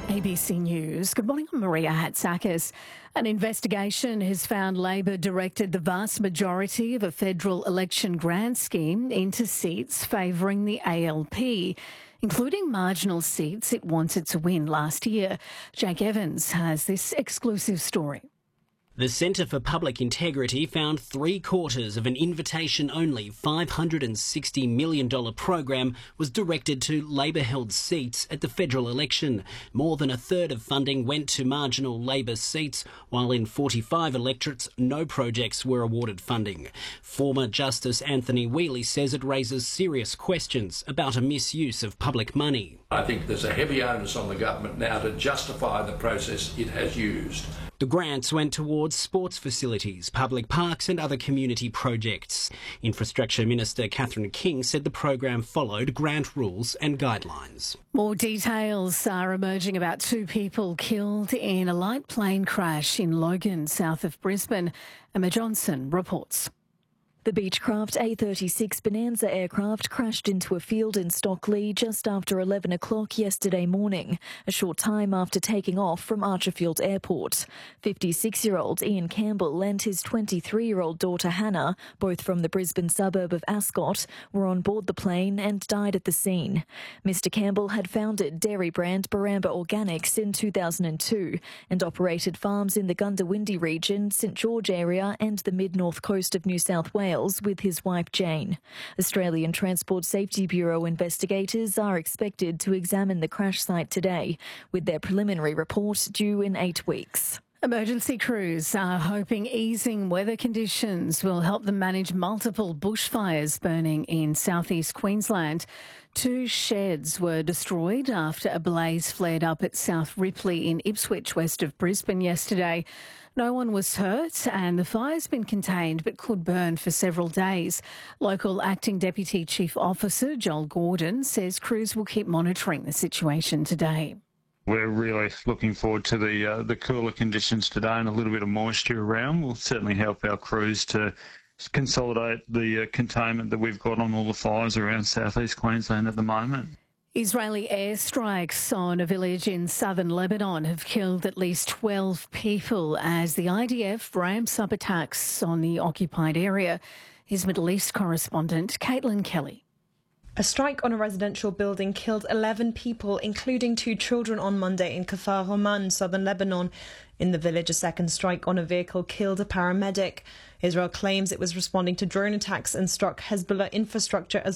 ABC News. Good morning, I'm Maria Hatzakis. An investigation has found Labor directed the vast majority of a federal election grant scheme into seats favouring the ALP, including marginal seats it wanted to win last year. Jake Evans has this exclusive story. The Centre for Public Integrity found 3/4 of an invitation-only $560 million program was directed to Labor-held seats at the federal election. More than a third of funding went to marginal Labor seats, while in 45 electorates, no projects were awarded funding. Former Justice Anthony Whealy says it raises serious questions about a misuse of public money. I think there's a heavy onus on the government now to justify the process it has used. The grants went towards sports facilities, public parks and other community projects. Infrastructure Minister Catherine King said the program followed grant rules and guidelines. More details are emerging about 2 people killed in a light plane crash in Logan, south of Brisbane. Emma Johnson reports. The Beechcraft A36 Bonanza aircraft crashed into a field in Stockley just after 11 o'clock yesterday morning, a short time after taking off from Archerfield Airport. 56-year-old Ian Campbell and his 23-year-old daughter Hannah, both from the Brisbane suburb of Ascot, were on board the plane and died at the scene. Mr Campbell had founded dairy brand Baramba Organics in 2002 and operated farms in the Goondiwindi region, St George area and the mid-north coast of New South Wales with his wife Jane. Australian Transport Safety Bureau investigators are expected to examine the crash site today, with their preliminary report due in 8 weeks. Emergency crews are hoping easing weather conditions will help them manage multiple bushfires burning in southeast Queensland. 2 sheds were destroyed after a blaze flared up at South Ripley in Ipswich, west of Brisbane yesterday. No one was hurt and the fire's been contained but could burn for several days. Local Acting Deputy Chief Officer Joel Gordon says crews will keep monitoring the situation today. We're really looking forward to the cooler conditions today and a little bit of moisture around. Will certainly help our crews to consolidate the containment that we've got on all the fires around southeast Queensland at the moment. Israeli airstrikes on a village in southern Lebanon have killed at least 12 people as the IDF ramps up attacks on the occupied area. His Middle East correspondent, Caitlin Kelly. A strike on a residential building killed 11 people, including 2 children, on Monday in Kfar Homan, southern Lebanon. In the village, a second strike on a vehicle killed a paramedic. Israel claims it was responding to drone attacks and struck Hezbollah infrastructure as